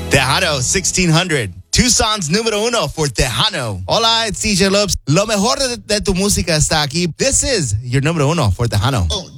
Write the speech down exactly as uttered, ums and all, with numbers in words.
Tejano, sixteen hundred. Tucson's número uno for Tejano. Hola, it's D J Lopes. Lo mejor de, de tu música está aquí. This is your número uno for Tejano. Un,